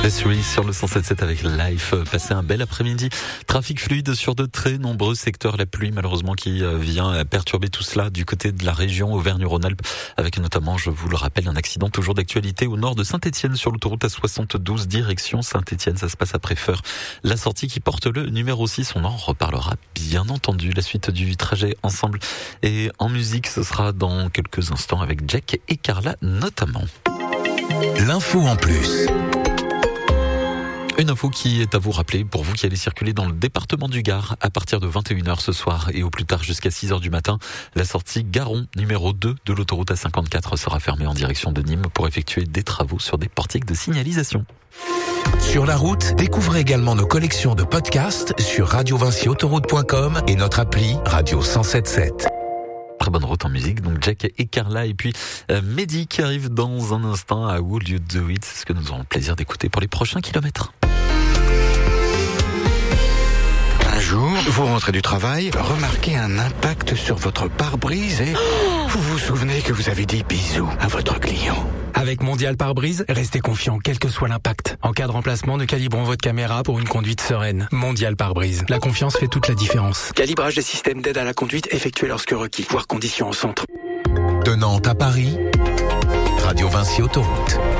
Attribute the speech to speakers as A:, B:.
A: Leslie sur le 107.7 avec Life. Passez un bel après-midi. Trafic fluide sur de très nombreux secteurs. La pluie, malheureusement, qui vient perturber tout cela du côté de la région Auvergne-Rhône-Alpes, avec notamment, je vous le rappelle, un accident toujours d'actualité au nord de Saint-Étienne sur l'autoroute A72, direction Saint-Étienne. Ça se passe après Feur. La sortie qui porte le numéro 6, on en reparlera bien entendu. La suite du trajet ensemble et en musique, ce sera dans quelques instants avec Jack et Carla notamment.
B: L'info en plus.
A: Une info qui est à vous rappeler pour vous qui allez circuler dans le département du Gard à partir de 21h ce soir et au plus tard jusqu'à 6h du matin. La sortie Garon numéro 2 de l'autoroute A54 sera fermée en direction de Nîmes pour effectuer des travaux sur des portiques de signalisation.
B: Sur la route, découvrez également nos collections de podcasts sur radiovinciautoroute.com et notre appli Radio 107.7.
A: Très bonne route en musique, donc Jack et Carla et puis Mehdi qui arrive dans un instant à Would You Do It, c'est ce que nous aurons le plaisir d'écouter pour les prochains kilomètres.
C: Un jour, vous rentrez du travail, remarquez un impact sur votre pare-brise et vous vous souvenez que vous avez dit bisous à votre client.
D: Avec Mondial Pare-Brise, restez confiant quel que soit l'impact. En cas de remplacement, nous calibrons votre caméra pour une conduite sereine. Mondial Pare-Brise. La confiance fait toute la différence. Calibrage des systèmes d'aide à la conduite effectué lorsque requis. Voir conditions au centre.
B: De Nantes à Paris, Radio Vinci Autoroute.